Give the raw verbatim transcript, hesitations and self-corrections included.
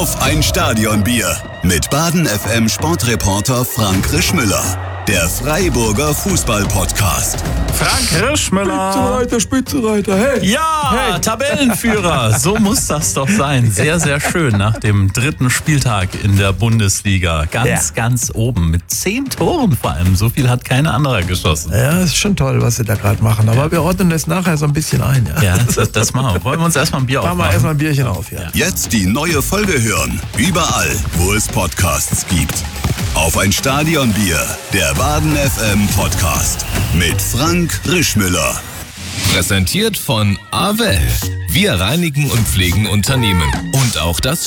Auf ein Stadionbier mit Baden F M Sportreporter Frank Rischmüller. Der Freiburger Fußball-Podcast. Frank Rischmüller. Spitzenreiter, Spitzenreiter, hey. Ja, hey. Tabellenführer. So muss das doch sein. Sehr, sehr schön nach dem dritten Spieltag in der Bundesliga. Ganz, ja. ganz oben mit zehn Toren vor allem. So viel hat kein anderer geschossen. Ja, ist schon toll, was sie da gerade machen. Aber ja. wir ordnen das nachher so ein bisschen ein. Ja, ja das, das machen wir. Wollen wir uns erstmal ein Bier aufmachen? Machen wir erstmal ein Bierchen auf, ja. Jetzt die neue Folge hören. Überall, wo es Podcasts gibt. Auf ein Stadionbier, der Baden F M Podcast mit Frank Rischmüller. Präsentiert von Avell. Wir reinigen und pflegen Unternehmen und auch das